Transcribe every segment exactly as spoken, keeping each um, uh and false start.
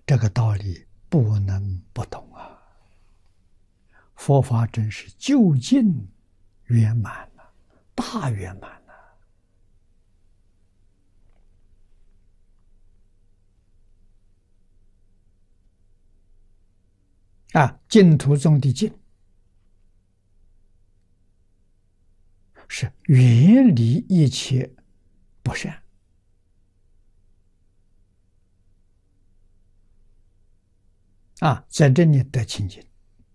这个道理不能不懂啊！佛法真是究竟圆满了，大圆满了啊！净土中的净是远离一切不善啊，在这里得清净。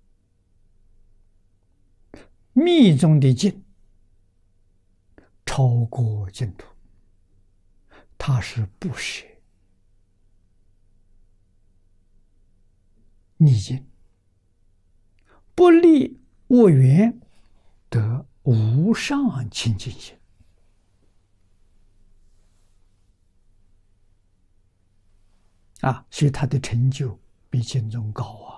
密中的净超过净土，它是不舍逆境，不立恶缘，得无上清净心啊！所以他的成就比经中高啊！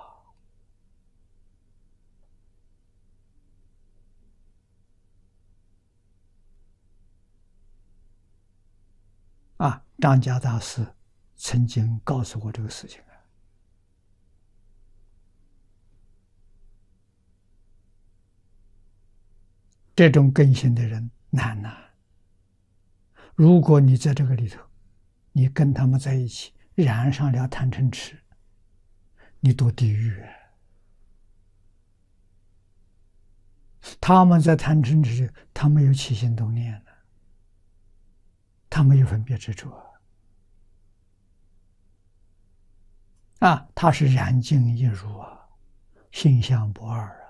啊，张家大师曾经告诉我这个事情啊。这种根性的人难呐、啊！如果你在这个里头，你跟他们在一起，染上了贪嗔痴，你堕地狱啊！他们在贪嗔痴，他没有起心动念了，他没有分别执着啊！他是染净一如啊，性相不二啊！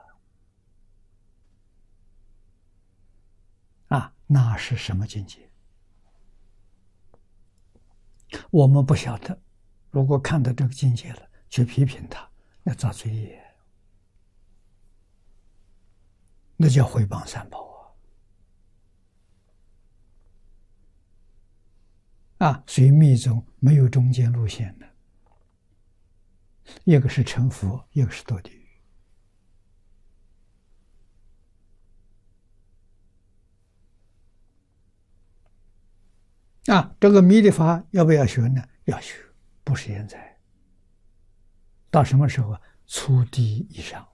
啊，那是什么境界？我们不晓得。如果看到这个境界了，去批评他，那造罪业，那叫毁谤三宝啊！啊，所以密宗没有中间路线的，一个是成佛，一个是堕地狱。啊，这个密的法要不要学呢？要学，不是现在。到什么时候啊？初地以上。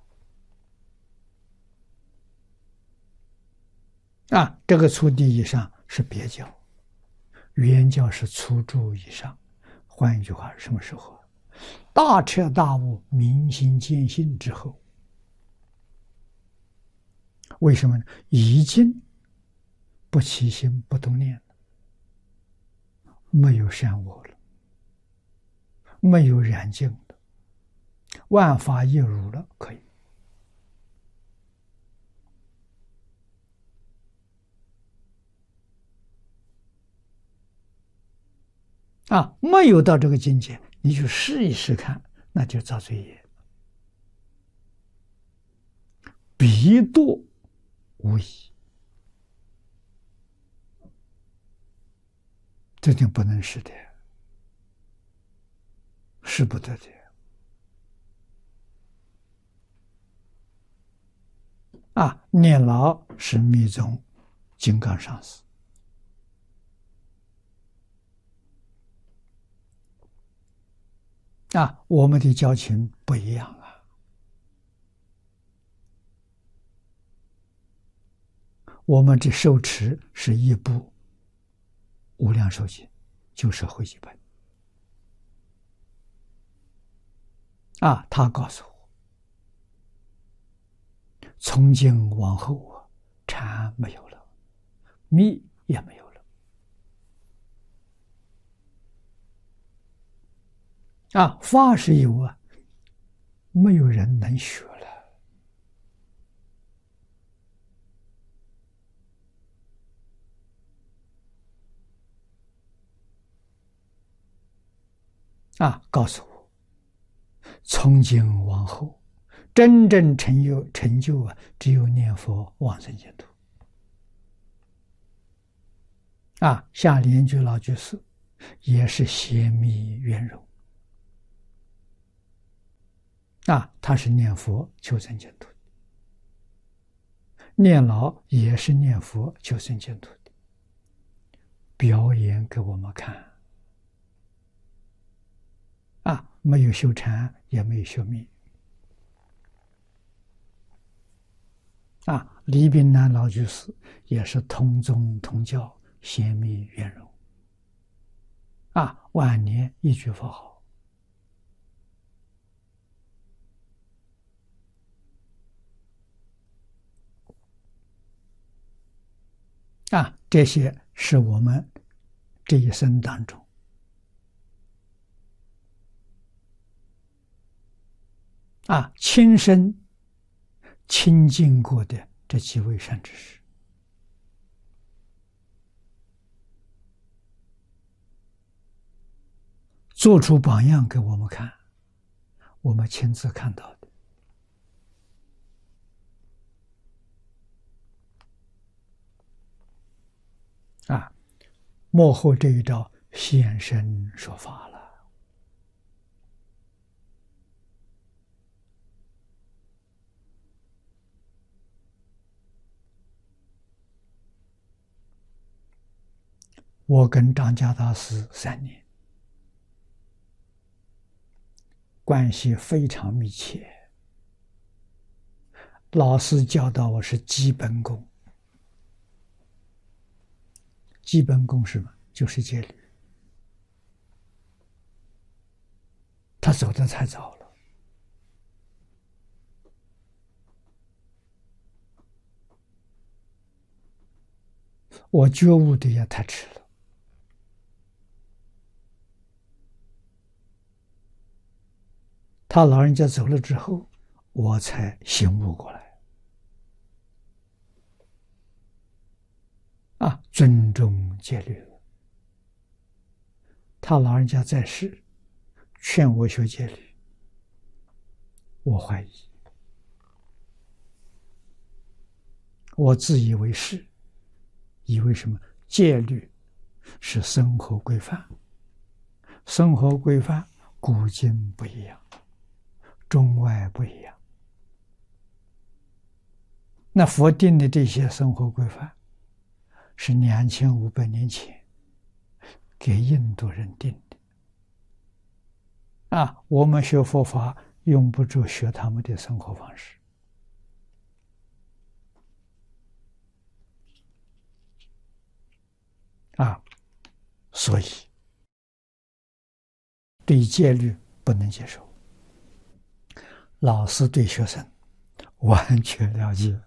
啊，这个初地以上是别教，原教是初住以上。换一句话，什么时候？大彻大悟、明心见性之后。为什么呢？已经不起心不动念了，没有善恶了，没有染净的，万法一如了，可以。啊，没有到这个境界，你去试一试看，那就造罪业，必堕无疑。这就不能试的，试不得的。啊，念老是密宗金刚上师。啊，我们的教情不一样啊。我们这受持是一部无量寿经，就是汇集本。啊，他告诉我，从今往后啊，禅没有了，密也没有了。啊，法是有啊，没有人能学了。啊，告诉我，从今往后，真正成就成就啊，只有念佛往生净土。啊，像莲居老居士也是邪密圆融。啊，他是念佛求生净土的，念老也是念佛求生净土的，表演给我们看。啊， 没有修禅，也没有修密。啊，李炳南老居士也是同宗同教，显密圆融。啊，晚年一句佛号。啊，这些是我们这一生当中啊亲身亲近过的这几位善知识。做出榜样给我们看，我们亲自看到的。啊，幕后这一招现身说法了。我跟张家大师三年，关系非常密切。老师教导我是基本功。基本功是什么？就是戒律。他走得太早了。我觉悟的也太迟了。他老人家走了之后，我才醒悟过来。啊，尊重戒律了。他老人家在世，劝我学戒律，我怀疑，我自以为是，以为什么？戒律是生活规范，生活规范古今不一样，中外不一样。那佛定的这些生活规范，是两千五百年前给印度人定的。啊，我们学佛法用不着学他们的生活方式。啊，所以对戒律不能接受。老师对学生完全了解。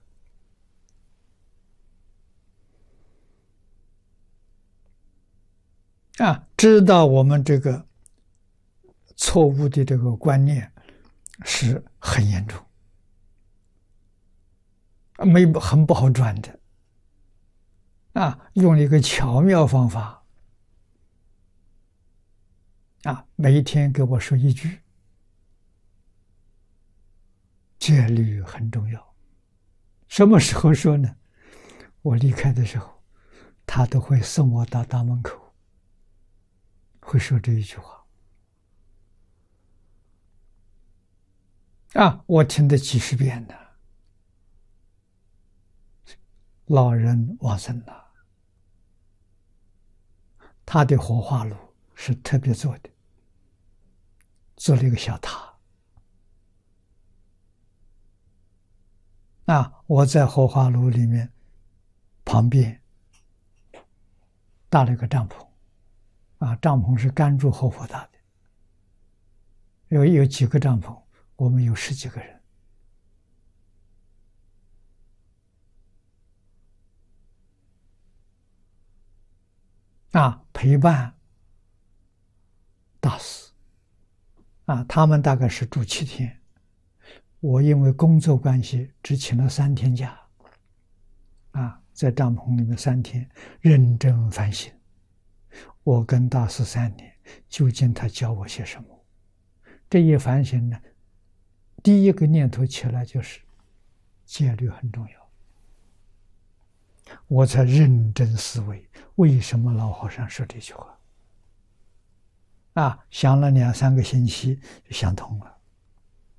啊，知道我们这个错误的这个观念是很严重，没很不好转的。啊，用了一个巧妙方法。啊，每一天给我说一句，戒律很重要。什么时候说呢？我离开的时候，他都会送我到大门口，会说这一句话。啊，我听得几十遍了。老人往生了，他的火化炉是特别做的，做了一个小塔。啊，我在火化炉里面旁边搭了一个帐篷。啊，帐篷是甘珠活佛搭的，有有几个帐篷，我们有十几个人。啊，陪伴大师。啊，他们大概是住七天，我因为工作关系只请了三天假。啊，在帐篷里面三天认真反省，我跟大师三年，究竟他教我些什么？这一反省呢，第一个念头起来就是戒律很重要。我才认真思维，为什么老和尚说这句话？啊，想了两三个星期就想通了。